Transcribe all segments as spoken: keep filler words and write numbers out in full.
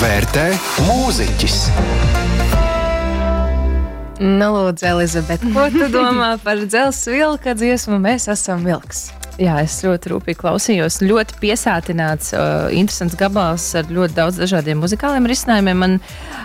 vērtē mūziķis. Nu, lūdzu, Elizabete, ko tu domā par Dzelzs vilka dziesmu Mēs esam vilks? Jā, es ļoti rūpīgi klausījos. Ļoti piesātināts, uh, interesants gabals ar ļoti daudz dažādiem muzikāliem risinājumiem. Man,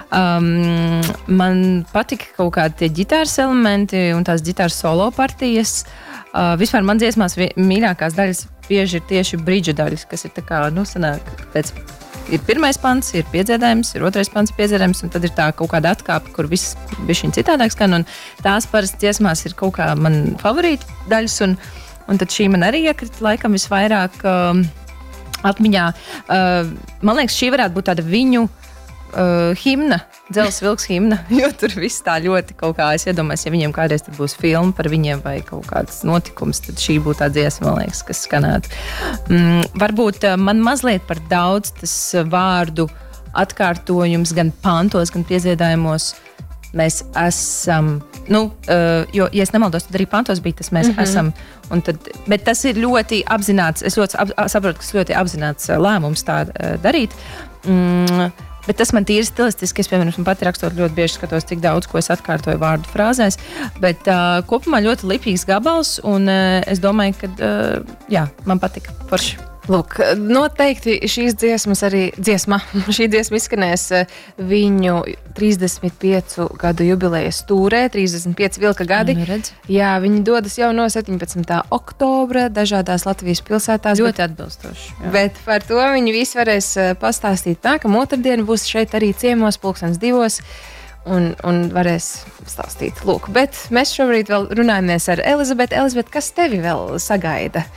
um, man patika kaut kādi tie ģitāras elementi un tās ģitāras solo partijas. Uh, vispār man dziesmās vi- mīļākās daļas bieži ir tieši bridža daļas, kas ir tā kā, nu, sanāk, pēc... Ir pirmais pants, ir piedziedājums, ir otrais pants piedziedājums, un tad ir tā kaut kāda atkāpe, kur viss bišķiņ citādāk skan, un tās parasti dziesmās ir kaut kā man favorīta daļas, un, un tad šī man arī iekrita laikam visvairāk um, atmiņā. Uh, man liekas, šī varētu būt tāda viņu uh, himna, Dzelzs vilks himna, jo tur viss tā ļoti kaut kā, es iedomājos, ja viņiem kādreiz tur būs filma par viņiem vai kaut kāds notikums, tad šī būtu tā dziesma, man liekas, kas skanētu. Mm, varbūt uh, man mazliet par daudz tas vārdu atkārtojums gan pantos, gan piedziedājumos. Mēs esam, nu, uh, jo, ja es nemaldos, tad arī pantos bija tas mēs mm-hmm. esam. Un tad, bet tas ir ļoti apzināts, es ļoti ap, saprotu, ka tas ļoti apzināts lēmums tā uh, darīt. Mm, Bet tas man tīri stilistiski, es, piemēram, man pati rakstot ļoti bieži skatos, cik daudz, ko es atkārtoju vārdu frāzēs, bet uh, kopumā ļoti lipīgs gabals, un uh, es domāju, ka, uh, jā, man patika forši. Lūk, noteikti šīs dziesmas arī, dziesma, šī dziesma izskanēs viņu trīsdesmit piecu gadu jubilejas tūrē, trīsdesmit pieci vilka gadi. Nu, redz. Jā, viņi dodas jau no septiņpadsmitā oktobra dažādās Latvijas pilsētās. Ļoti bet, atbilstoši. Jā. Bet par to viņi visi varēs pastāstīt nākamā otrdien, būs šeit arī ciemos pulkstens divos. Un, un varēs stāstīt. Lūk, bet mēs šobrīd vēl runājamies ar Elizabeti. Elizabete, kas tevi vēl sagaida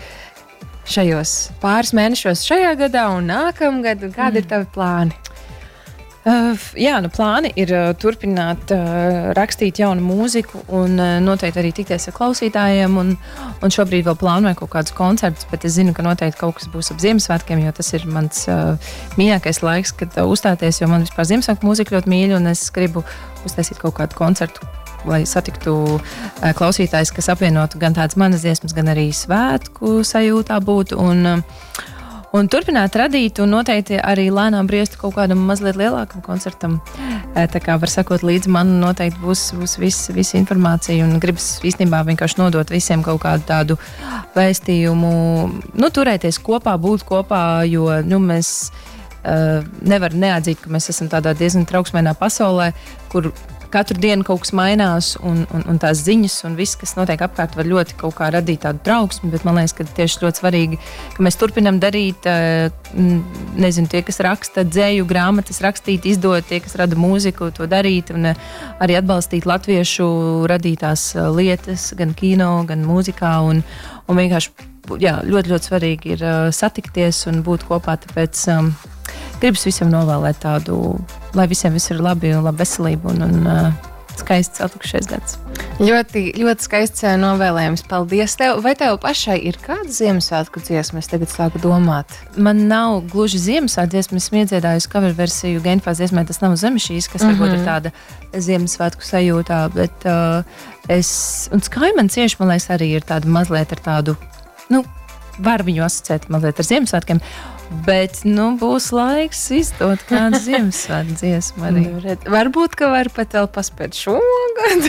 šajos pāris mēnešos šajā gadā un nākamgad? Kādi mm. ir tavi plāni? Uh, jā, nu plāni ir uh, turpināt uh, rakstīt jaunu mūziku un uh, noteikti arī tikties ar klausītājiem. Un, un šobrīd vēl plānoju kaut kādus koncertus, bet es zinu, ka noteikti kaut kas būs ap Ziemassvētkiem, jo tas ir mans uh, mīļākais laiks, kad uh, uzstāties, jo man vispār Ziemassvētku mūzika ļoti mīļa un es gribu uztaisīt kaut kādu koncertu, lai satiktu uh, klausītājus, kas apvienotu gan tādas manas dziesmas, gan arī svētku sajūtā būtu. Un, uh, un turpināt radīt un noteikti arī lēnām briestu kaut kādam mazliet lielākam koncertam. Uh, tā kā var sakot līdzi, man noteikti būs, būs viss, visa informācija un gribas īstenībā vienkārši nodot visiem kaut kādu tādu vēstījumu, nu, turēties kopā, būt kopā, jo, nu, mēs uh, nevar neatzīt, ka mēs esam tādā diezgan trauksmēnā pasaulē, kur katru dienu kaut kas mainās, un, un, un tās ziņas un viss, kas notiek apkārt, var ļoti kaut kā radīt tādu trauksmi, bet man liekas, ka tieši ļoti svarīgi, ka mēs turpinam darīt, nezinu, tie, kas raksta dzēju, grāmatas, rakstīt, izdot, tie, kas rada mūziku, to darīt, un arī atbalstīt latviešu radītās lietas, gan kino, gan mūzikā, un, un vienkārši, jā, ļoti, ļoti svarīgi ir satikties un būt kopā, tāpēc um, gribas visam novēlēt tādu, lai visiem viss ir labi un labi veselība un, un uh, skaists atlikušais gads. Ļoti, ļoti skaists novēlējums. Paldies tev. Vai tev pašai ir kāda Ziemassvētku dziesma? Es tagad sāku domāt. Man nav gluži Ziemassvētku dziesma, esmu iedziedājusi cover versiju Genfās dziesmai, tas nav Zemes šīs, kas varbūt mm-hmm. ir tāda Ziemassvētku sajūtā, bet uh, es, un Skaiman cieši, man liekas, arī ir tāda mazliet ar tādu, nu, var viņu asociēt mazliet ar Ziemassvētkiem, bet, nu, būs laiks izdot kādu Ziemassvētku dziesmu arī. Nu, varbūt, ka var pat vēl paspēt šogad.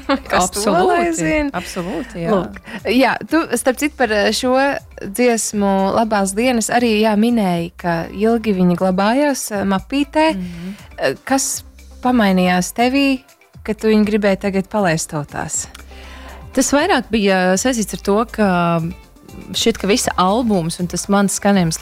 Absolūti, absolūti, jā. Lūk, jā, tu, starp citu, par šo dziesmu Labās dienas arī, jā, minēji, ka ilgi viņi glabājās mapītē. Mm-hmm. Kas pamainījās tevī, ka tu viņu gribēji tagad palaist tautās? Tas vairāk bija saistīts ar to, ka šķiet, ka visa albums un tas mans skanējums